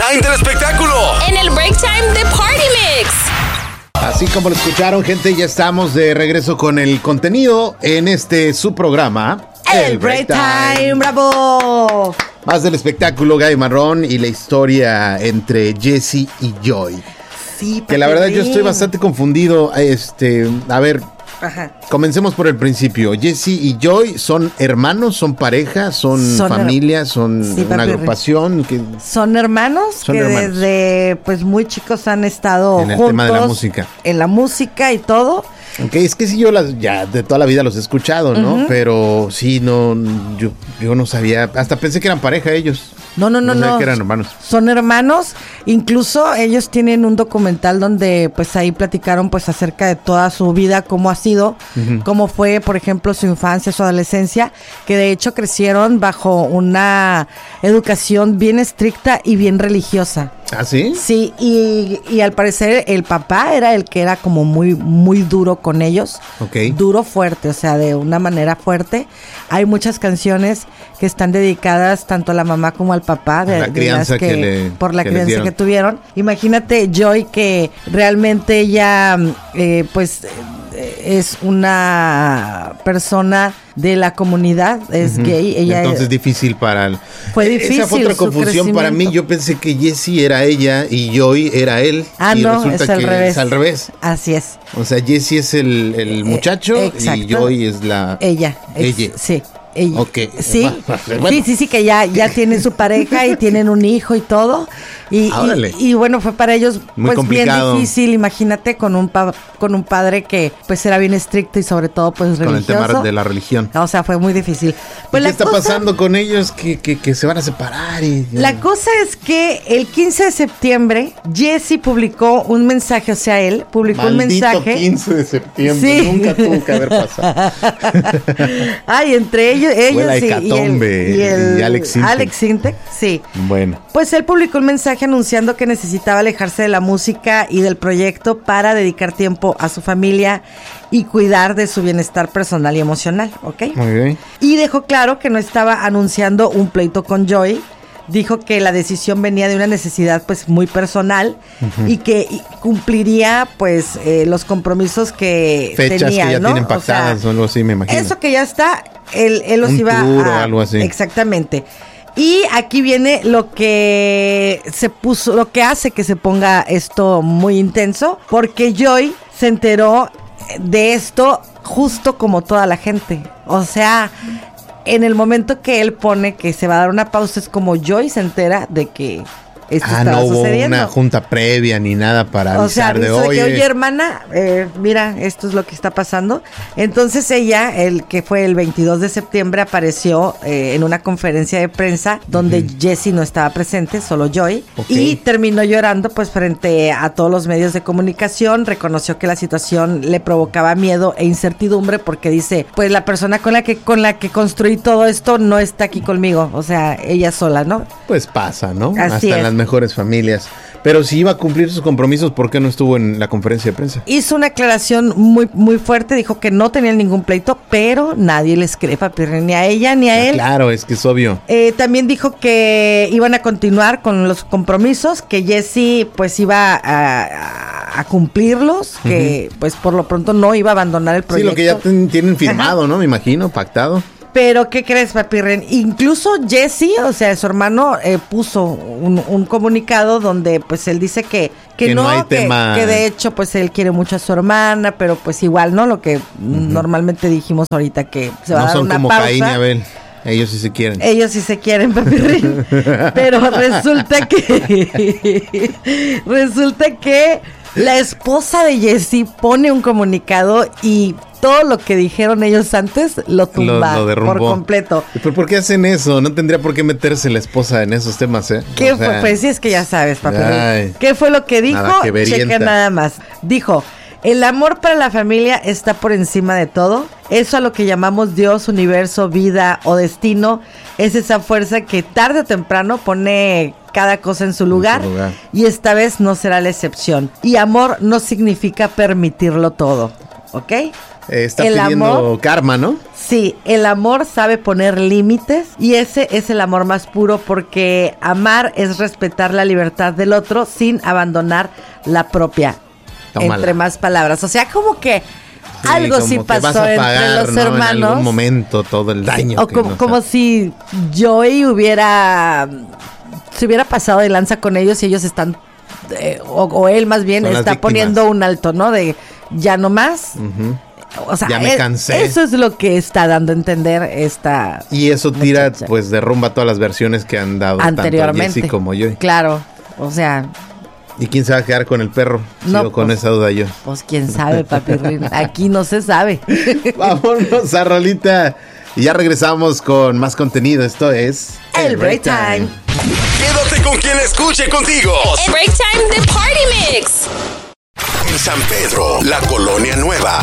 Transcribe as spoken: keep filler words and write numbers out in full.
Time del espectáculo. En el Break Time de Party Mix. Así como lo escucharon, gente, ya estamos de regreso con el contenido en este su programa. El, el Break Time. Time, bravo. Más del espectáculo, Gaby Marrón y la historia entre Jessie y Joy. Sí, que la verdad yo estoy bastante confundido. Este, a ver, Ajá. comencemos por el principio. Jessie y Joy son hermanos, son pareja, son, son familia, son sí, una agrupación. Que son hermanos son que hermanos. Desde pues muy chicos han estado en el juntos tema de la música. En la música y todo. Okay, es que sí, yo las, ya de toda la vida los he escuchado, ¿no? Uh-huh. Pero sí, no, yo, yo no sabía, hasta pensé que eran pareja ellos. No, no, no, no. no. Que eran hermanos. Son hermanos. Incluso ellos tienen un documental donde pues ahí platicaron pues acerca de toda su vida, cómo ha sido, uh-huh. cómo fue, por ejemplo, su infancia, su adolescencia, que de hecho crecieron bajo una educación bien estricta y bien religiosa. ¿Ah, sí? Sí, y, y al parecer el papá era el que era como muy, muy duro con ellos. Ok. Duro, fuerte, o sea, de una manera fuerte. Hay muchas canciones que están dedicadas tanto a la mamá como al papá. De, la crianza de las que, que le, por la que crianza que tuvieron. Imagínate Joy, que realmente ella, eh, pues, es una persona de la comunidad, es uh-huh. gay. Ella Entonces es difícil para él. Fue difícil. Esa fue otra confusión para mí. Yo pensé que Jessie era ella y Joy era él. Ah, y no, resulta es al que revés. Es al revés. Así es. O sea, Jessie es el, el muchacho eh, y Joy es la... Ella. Ella. Es, sí. Ella. Ok. Sí, bueno. sí, sí, sí, que ya, ya tienen su pareja y tienen un hijo y todo. Y, y, y bueno, fue para ellos Muy pues bien difícil, imagínate, con un pa- con un padre que pues era bien estricto y sobre todo pues con religioso. Con el tema de la religión. O sea, fue muy difícil. Pues ¿Qué está cosa, pasando con ellos que, que, que se van a separar? Y, la cosa es que el quince de septiembre Jessie publicó un mensaje, o sea, él publicó Maldito un mensaje. quince de septiembre, sí. Nunca tuvo que haber pasado. Ay, entre ellos, ellos la y, y, el, y, el, y Alex Sintek. Alex Sintek, sí. Bueno. Pues él publicó un mensaje anunciando que necesitaba alejarse de la música y del proyecto para dedicar tiempo a su familia y cuidar de su bienestar personal y emocional, ¿ok? Muy bien. Y dejó claro que no estaba anunciando un pleito con Joy. Dijo que la decisión venía de una necesidad pues muy personal uh-huh. y que cumpliría pues eh, los compromisos que Fechas tenía, que ya ¿no? tienen pactadas o, sea, o algo así, me imagino. Eso que ya está, él, él los un iba tour a... o algo así. Exactamente. Y aquí viene lo que se puso, lo que hace que se ponga esto muy intenso, porque Joy se enteró de esto justo como toda la gente. O sea, en el momento que él pone que se va a dar una pausa, es como Joy se entera de que esto ah, estaba no hubo sucediendo. Una junta previa ni nada para avisar, o sea, de de oye. que, oye, hermana, eh, mira, esto es lo que está pasando. Entonces ella, el que fue el veintidós de septiembre, apareció eh, en una conferencia de prensa donde uh-huh. Jessie no estaba presente, solo Joy, okay. y terminó llorando pues frente a todos los medios de comunicación. Reconoció que la situación le provocaba miedo e incertidumbre porque dice, pues la persona con la que con la que construí todo esto no está aquí conmigo, o sea, ella sola, ¿no? Pues pasa, ¿no? Así Hasta es. en las mejores familias. Pero si iba a cumplir sus compromisos, ¿por qué no estuvo en la conferencia de prensa? Hizo una aclaración muy muy fuerte, dijo que no tenían ningún pleito, pero nadie les cree, papi, ni a ella ni a ah, él. Claro, es que es obvio. Eh, también dijo que iban a continuar con los compromisos, que Jessie pues iba a, a, a cumplirlos, uh-huh. que pues por lo pronto no iba a abandonar el proyecto. Sí, lo que ya ten, tienen firmado, ajá. ¿no? Me imagino, pactado. Pero, ¿qué crees, papi Ren? Incluso Jessie, o sea, su hermano, eh, puso un, un comunicado donde, pues, él dice que, que, que no, no hay que, tema... que de hecho, pues, él quiere mucho a su hermana, pero, pues, igual, ¿no? Lo que uh-huh. normalmente dijimos ahorita, que se va no a dar una pausa. No son como Caín y Abel. Ellos sí se quieren. Ellos sí se quieren, papi Ren. Pero resulta que... resulta que la esposa de Jessie pone un comunicado y... todo lo que dijeron ellos antes lo tumba lo, lo por completo. ¿Pero por qué hacen eso? No tendría por qué meterse la esposa en esos temas, ¿eh? ¿Qué o fue? sea, pues sí, es que ya sabes, papi. Ay, ¿Qué fue lo que dijo? Nada que Checa nada más. Dijo, el amor para la familia está por encima de todo. Eso a lo que llamamos Dios, universo, vida o destino es esa fuerza que tarde o temprano pone cada cosa en su lugar, en su lugar. Y esta vez no será la excepción. Y amor no significa permitirlo todo, ¿ok? Eh, está el pidiendo amor, karma, ¿no? Sí, el amor sabe poner límites y ese es el amor más puro porque amar es respetar la libertad del otro sin abandonar la propia. Tómala. Entre más palabras. O sea, como que sí, algo sí pasó pagar, entre los ¿no? hermanos. En algún momento todo el daño. Sí, o que como, como si Joey hubiera se hubiera pasado de lanza con ellos y ellos están eh, o, o él más bien Son está poniendo un alto, ¿no? De ya no más. Uh-huh. O sea, ya me cansé. Es, eso es lo que está dando a entender esta y eso tira, muchacha. Pues derrumba todas las versiones que han dado anteriormente, tanto Jessy como yo. Claro, o sea. ¿Y quién se va a quedar con el perro? No, Sigo con pues, esa duda yo. Pues quién sabe, papi Ruin. Aquí no se sabe. Vámonos a rolita y ya regresamos con más contenido. Esto es El Break Time. Quédate con quien escuche contigo. El Break Time de Party Mix. En San Pedro, la Colonia Nueva.